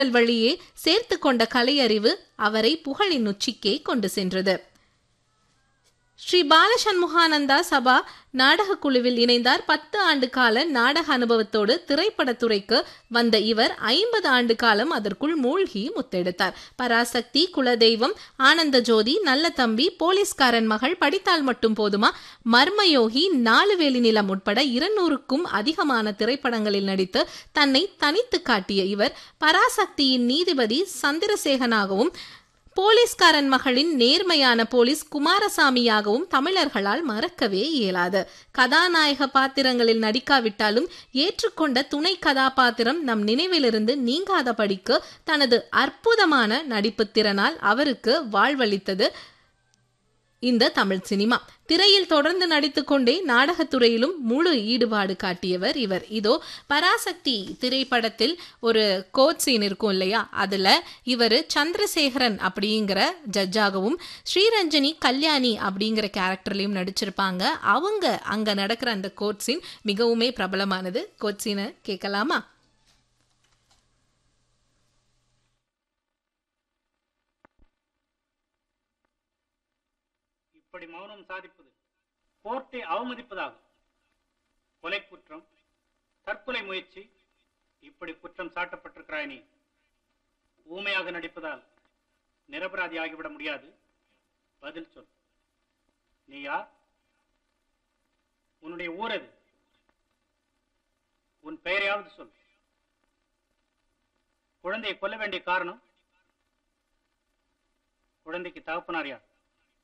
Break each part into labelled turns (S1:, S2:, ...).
S1: வழியே சேர்த்து கொண்ட கலையறிவு அவரை புகழின் உச்சிக்கே கொண்டு சென்றது. ஸ்ரீ பாலசண்முகானந்தா சபா நாடக குழுவில் இணைந்தார். 10 ஆண்டு கால நாடக அனுபவத்தோடு திரைப்படத்துறைக்கு வந்த இவர் 50 ஆண்டு காலம் அதற்குள் மூழ்கி முத்தெடுத்தார். பராசக்தி, குலதெய்வம், ஆனந்த ஜோதி, நல்ல தம்பி, போலீஸ்காரன் மகள், படித்தால் மட்டும் போதுமா, மர்மயோகி, 4 வேலி நிலம் உட்பட 200க்கும் அதிகமான திரைப்படங்களில் நடித்து தன்னை தனித்து காட்டிய இவர் பராசக்தியின் நீதிபதி சந்திரசேகனாகவும் போலீஸ்காரன் மகளின் நேர்மையான போலீஸ் குமாரசாமியாகவும் தமிழர்களால் மறக்கவே இயலாது. கதாநாயக பாத்திரங்களில் நடிக்காவிட்டாலும் ஏற்றுக்கொண்ட துணை கதாபாத்திரம் நம் நினைவிலிருந்து நீங்காதபடிக்கு தனது அற்புதமான நடிப்பு திறனால் அவருக்கு வாழ்வளித்தது இந்த தமிழ் சினிமா. திரையில் தொடர்ந்து நடித்துக்கொண்டே நாடகத்துறையிலும் முழு ஈடுபாடு காட்டியவர் இவர். இதோ பராசக்தி திரைப்படத்தில் ஒரு கோட் சீன் இருக்கும் இல்லையா, அதுல இவர் சந்திரசேகரன் அப்படிங்கிற ஜட்ஜாகவும் ஸ்ரீரஞ்சனி கல்யாணி அப்படிங்கிற கேரக்டர்லையும் நடிச்சிருப்பாங்க. அவங்க அங்க நடக்கிற அந்த கோட் சீன் மிகவுமே பிரபலமானது. கோட் சீனை கேட்கலாமா?
S2: இப்படி மௌனம் சாதிப்பது கோர்ட்டை அவமதிப்பதாகும். கொலை குற்றம், தற்கொலை முயற்சி, இப்படி குற்றம் சாட்டப்பட்டிருக்கிறாய். நீ ஊமையாக நடிப்பதால் நிரபராதி ஆகிவிட முடியாது. பதில் சொல். நீ யார்? உன்னுடைய ஊர் எது? உன் பெயரையாவது சொல். குழந்தையை கொல்ல வேண்டிய காரணம்? குழந்தைக்கு தகப்பனார் யார்?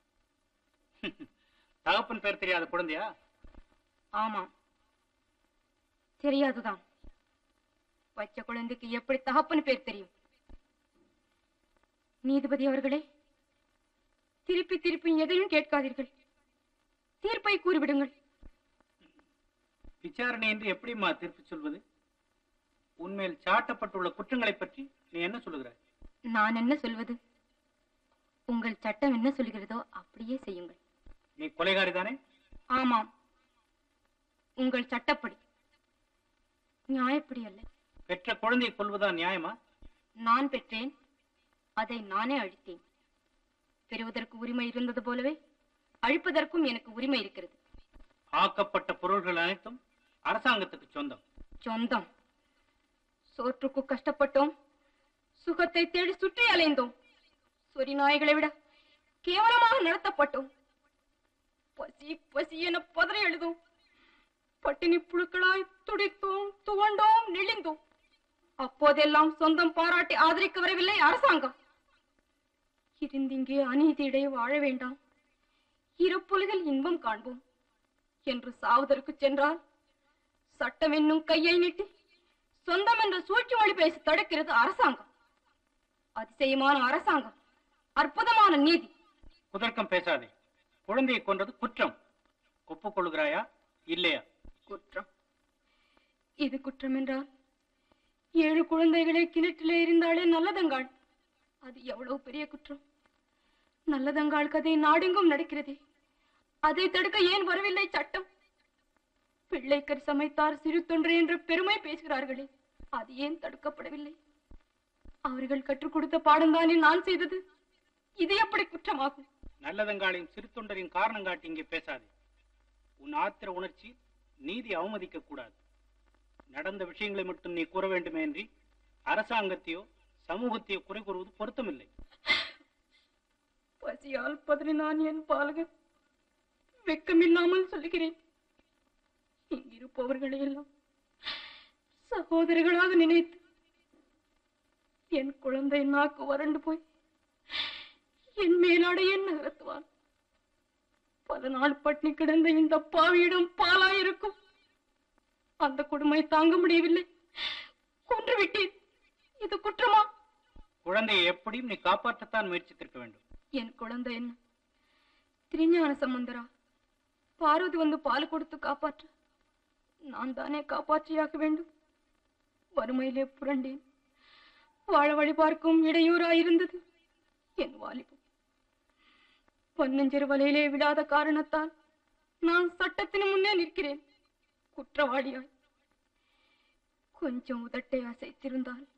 S2: தகப்பன் பேர் தெரியாத குழந்தையா?
S3: ஆமாம், தெரியாதுதான். பச்சை குழந்தைக்கு எப்படி தகப்பன் பேர் தெரியும்? நீதிபதி அவர்களே, திருப்பி திருப்பி எதையும் கேட்காதீர்கள், தீர்ப்பை கூறிவிடுங்கள்.
S2: விசாரணை என்று எப்படிமா தீர்ப்பு சொல்வது? உன்மேல் சாட்டப்பட்டுள்ள குற்றங்களை பற்றி நீ என்ன சொல்லுகிறாய்?
S3: நான் என்ன சொல்வது? உங்கள் சட்டம் என்ன சொல்கிறதோ அப்படியே செய்யுங்கள்.
S2: நீ கொலைகாரி தானே?
S3: ஆமாம், உங்கள் சட்டப்படி. நியாயப்படி அல்ல.
S2: பெற்ற குழந்தையை கொல்வதுதான் நியாயமா?
S3: நான் பெற்றேன், அதை நானே அழித்தேன். பெறுவதற்கு உரிமை இருந்தது போலவே அழிப்பதற்கும் எனக்கு உரிமை இருக்கிறது.
S2: ஆக்கப்பட்ட பொருள்கள் அனைத்தும் அரசாங்கத்துக்கு சொந்தம்.
S3: சொந்தம்? சோற்றுக்கு கஷ்டப்பட்டோம், சுகத்தை தேடி சுற்றி அலைந்தோம். சொறி நாய்களை விட கேவலமாக நடத்தப்பட்டோம். பசி பசி என பதறி எழுதோம். பட்டினி புழுக்களாய் துடித்தோம், துவண்டோம், நெளிந்தோம். அப்போதெல்லாம் சொந்தம் பாராட்டி ஆதரிக்க வரவில்லை அரசாங்கம். இருந்திங்கே அநீதியிடையே வாழ வேண்டாம், இருப்பொழுதில் இன்பம் காண்போம் என்று சாவதற்கு சென்றால் சட்டம் என்னும் கையை நீட்டி சொந்தம் என்ற சூழ்ச்சி மொழி பேசி தடுக்கிறது அரசாங்கம். அதிசயமான அரசாங்கம், அற்புதமான நீதி.
S2: குதர்க்கம் பேசாதே. குழந்தையை கொன்றது குற்றம். ஒப்புக்கொள்கிறாயா இல்லையா?
S3: குற்றம். இது குற்றம் என்றால் 7 குழந்தைகளை கிணற்றிலே இருந்தாலே நல்லதங்காள். அது எவ்வளவு பெரிய குற்றம். நல்லதங்காள் கதை நாடெங்கும் நடக்கிறதே, அதை தடுக்க ஏன் வரவில்லை சட்டம்? பிள்ளைக்கறி சமைத்தார் சிறு தொன்று என்று பெருமை பேசுகிறார்களே, அது ஏன் தடுக்கப்படவில்லை? அவர்கள் கற்றுக் கொடுத்த பாடம்தானே நான் செய்தது. இது எப்படி குற்றமாகும்?
S2: நல்லதங்காளையும் சிறு தொண்டரின் காரணம் காட்டி இங்கே பேசாதே. உன் ஆத்திர உணர்ச்சி நீதி அவமதிக்க கூடாது. நடந்த விஷயங்களை மட்டும் நீ கூற வேண்டுமே என்று அரசாங்கத்தையோ சமூகத்தையோ குறை கூறுவது பொருத்தமில்லை.
S3: பசியால் பதறி நான் என் பாலகன் வெக்கமில்லாமல் சொல்லுகிறேன். இங்கிருப்பவர்களை எல்லாம் சகோதரர்களாக நினைத்து என் குழந்தை நாக்கு வறண்டு போய் என் மேலாடைய நகர்த்துவான். பல நாள் பட்டினி கிடந்த இந்த பாவியிடம் பாலாயிருக்கும். அந்த கொடுமை தாங்க முடியவில்லை, கொன்று விட்டேன். இது குற்றமா?
S2: குழந்தையை எப்படியும் நீ காப்பாற்றத்தான் முயற்சித்திருக்க வேண்டும்.
S3: என் குழந்தை என்ன திருஞான சம்பந்தரா? பார்வதி வந்து பால் கொடுத்து காப்பாற்ற நான் தானே காப்பாற்றியாக வேண்டும். வறுமையிலே புரண்டேன். வாழ வழி பார்க்கும் இடையூறாயிருந்தது என் வாலிபம். பொன்னஞ்செரு வலையிலே விடாத காரணத்தால் நான் சட்டத்தின் முன்னே நிற்கிறேன் குற்றவாளியாய். கொஞ்சம் உதட்டை அசைத்திருந்தால்